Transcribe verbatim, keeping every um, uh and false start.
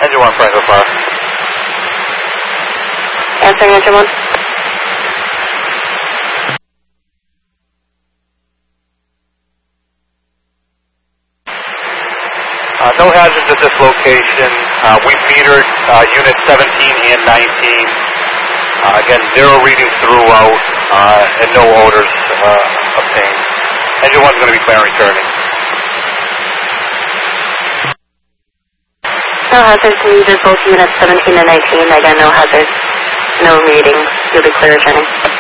Engine one, Franklin Fire. Answering engine one. Uh, no hazards at this location. Uh, we metered uh, unit seventeen and nineteen. Uh, again, zero readings throughout uh, and no odors uh, obtained. Engine one's going to be clear and returning. No hazards needed, both units seventeen and nineteen. Again, no hazards, no readings. You'll be clear returning.